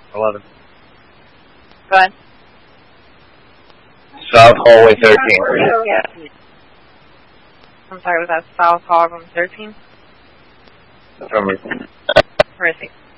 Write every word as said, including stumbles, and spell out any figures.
eleven. Go ahead. South hallway thirteen. I'm sorry, was that South Hall Room thirteen? Affirmative. Where is he?